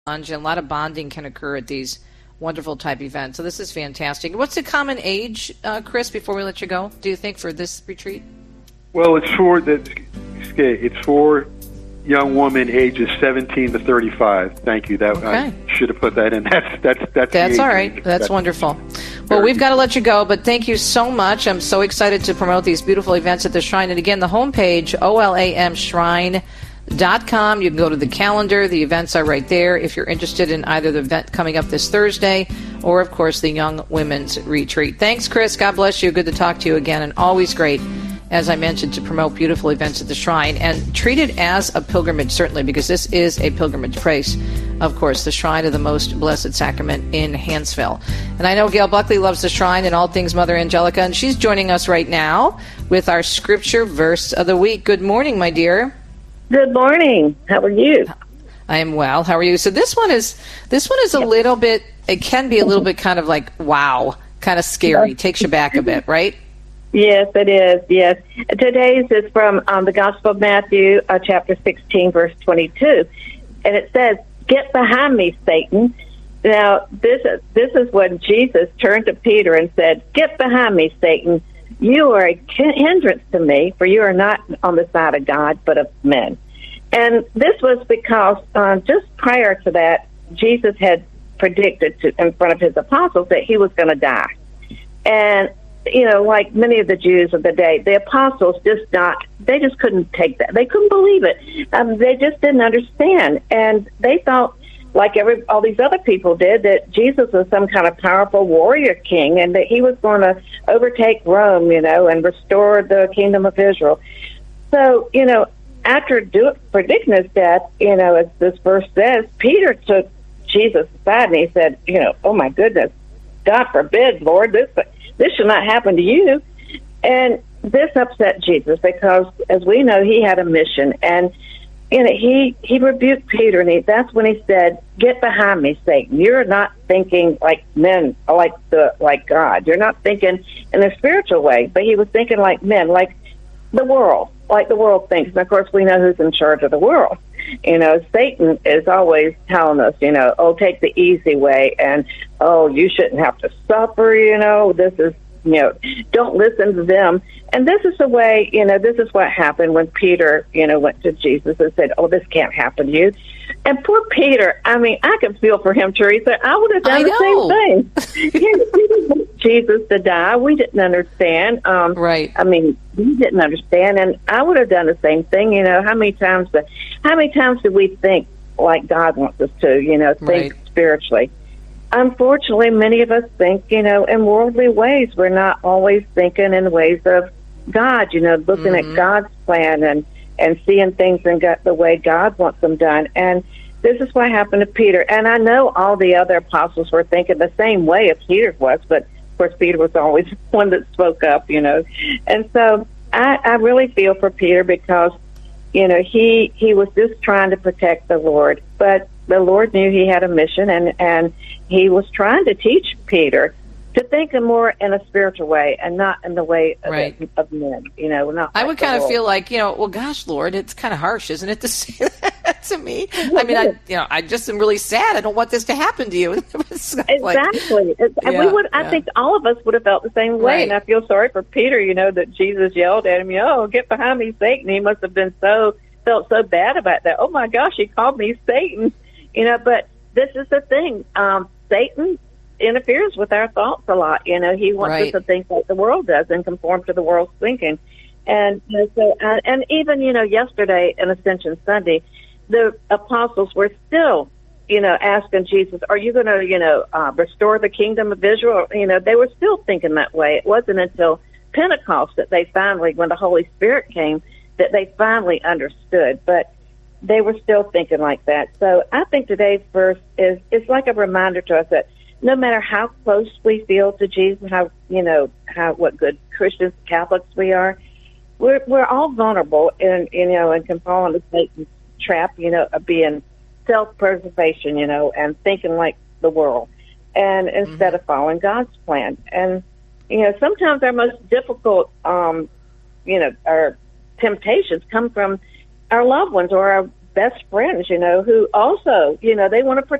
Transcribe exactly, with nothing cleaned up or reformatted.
and a lot of bonding can occur at these wonderful type events. So this is fantastic. What's the common age, uh, Chris, before we let you go, do you think, for this retreat? Well, it's for the it's for young women ages seventeen to thirty-five. Thank you. That okay. I should have put that in. That's that's that's That's all right. Range. That's, that's wonderful. Well, we've got to let you go, but thank you so much. I'm so excited to promote these beautiful events at the Shrine. And again, the homepage, O L A M Shrine dot com. You can go to the calendar. The events are right there if you're interested in either the event coming up this Thursday or, of course, the Young Women's Retreat. Thanks, Chris. God bless you. Good to talk to you again, and always great, as I mentioned, to promote beautiful events at the Shrine and treat it as a pilgrimage, certainly, because this is a pilgrimage place, of course, the Shrine of the Most Blessed Sacrament in Hanceville. And I know Gail Buckley loves the Shrine and all things Mother Angelica, and she's joining us right now with our Scripture Verse of the Week. Good morning, my dear. Good morning. How are you? I am well. How are you? So this one is this one is a little bit, it can be a little bit kind of like, wow, kind of scary. Takes you back a bit, right? Yes, it is. Yes. Today's is from um, the Gospel of Matthew, uh, chapter sixteen, verse twenty-two. And it says, "Get behind me, Satan." Now, this is, this is when Jesus turned to Peter and said, "Get behind me, Satan. You are a hindrance to me, for you are not on the side of God, but of men." And this was because uh, just prior to that, Jesus had predicted to, in front of his apostles that he was going to die. And, you know, like many of the Jews of the day, the apostles just not, they just couldn't take that. They couldn't believe it. Um, they just didn't understand. And they thought, like every all these other people did, that Jesus was some kind of powerful warrior king and that he was going to overtake Rome, you know, and restore the kingdom of Israel. So, you know, after do, predicting his death, you know, as this verse says, Peter took Jesus aside and he said, you know, "Oh my goodness, God forbid, Lord, this this should not happen to you." And this upset Jesus because, as we know, he had a mission. And you know, he, he rebuked Peter, and he, that's when he said, "Get behind me, Satan. You're not thinking like men, like the like God. You're not thinking in a spiritual way." But he was thinking like men, like the world, like the world thinks. And, of course, we know who's in charge of the world. You know, Satan is always telling us, you know, "Oh, take the easy way," and, "Oh, you shouldn't have to suffer, you know, this is, you know, don't listen to them." And this is the way, you know, this is what happened when Peter, you know, went to Jesus and said, "Oh, this can't happen to you." And poor Peter, I mean, I can feel for him, Teresa. I would have done I the know. same thing. He didn't want Jesus to die. We didn't understand. Um, right. I mean, we didn't understand, and I would have done the same thing. You know, how many times, the, how many times do we think like God wants us to, you know, think right. spiritually? Unfortunately, many of us think, you know, in worldly ways. We're not always thinking in ways of God, you know, looking mm-hmm. at God's plan and, and seeing things in God, the way God wants them done. And this is what happened to Peter. And I know all the other apostles were thinking the same way as Peter was, but, of course, Peter was always one that spoke up, you know. And so I, I really feel for Peter because, you know, he, he was just trying to protect the Lord. But the Lord knew he had a mission, and, and he was trying to teach Peter to think more in a spiritual way and not in the way of, right. of men. You know, not. I like would kind of world. feel like, you know, well, gosh, Lord, it's kind of harsh, isn't it, to say that to me? I mean, I, you know, I just am really sad. I don't want this to happen to you. Exactly. Like, and yeah, we would. I yeah. think all of us would have felt the same way. Right. And I feel sorry for Peter. You know, that Jesus yelled at him, "You know, get behind me, Satan." He must have been so felt so bad about that. Oh my gosh, he called me Satan. You know, but this is the thing. Um, Satan interferes with our thoughts a lot. You know, he wants right. us to think like the world does and conform to the world's thinking. And you know, so, uh, and even you know, yesterday in Ascension Sunday, the apostles were still, you know, asking Jesus, "Are you going to, you know, uh, restore the kingdom of Israel?" You know, they were still thinking that way. It wasn't until Pentecost that they finally, when the Holy Spirit came, that they finally understood. But they were still thinking like that. So I think today's verse is is like a reminder to us that no matter how close we feel to Jesus, how, you know, how what good Christians, Catholics we are, we're we're all vulnerable and, you know, and can fall into Satan's trap, you know, of being self-preservation, you know, and thinking like the world, and instead mm-hmm. of following God's plan. And, you know, sometimes our most difficult, um, you know, our temptations come from our loved ones or our best friends, you know, who also, you know, they want to